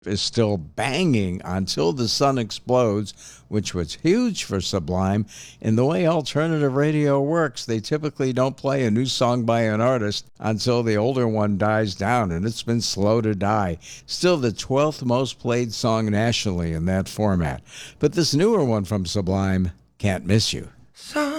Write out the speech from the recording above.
is still banging Until the Sun Explodes, which was huge for Sublime. And the way alternative radio works, they typically don't play a new song by an artist until the older one dies down, and it's been slow to die. Still the 12th most played song nationally in that format. But this newer one from Sublime, Can't Miss You. So